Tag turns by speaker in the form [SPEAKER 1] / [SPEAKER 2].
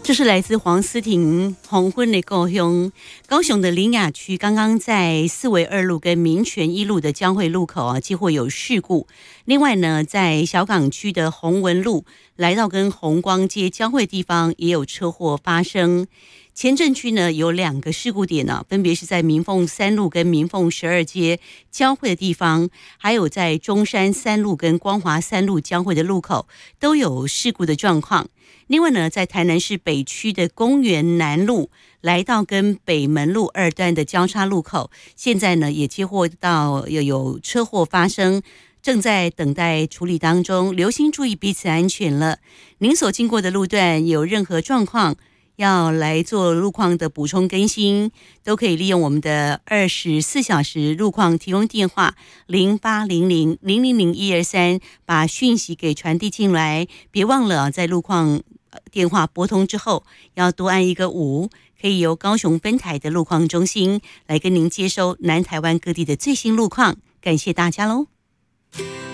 [SPEAKER 1] 这是来自黄思婷黄昏的故乡，高雄的苓雅区刚刚在四维二路跟民权一路的交汇路口啊，几乎有事故。另外呢，在小港区的宏文路来到跟弘光街交汇地方也有车祸发生。前镇区呢有2个事故点呢，分别是在民凤3路跟民凤12街交汇的地方，还有在中山3路跟光华3路交汇的路口都有事故的状况。另外呢，在台南市北区的公园南路来到跟北门路2段的交叉路口，现在呢也接获到有车祸发生，正在等待处理当中，留心注意彼此安全了。您所经过的路段有任何状况，要来做路况的补充更新，都可以利用我们的24小时路况提供电话0800000123，把讯息给传递进来。别忘了在路况电话拨通之后，要多按一个5，可以由高雄分台的路况中心来跟您接收南台湾各地的最新路况。感谢大家喽。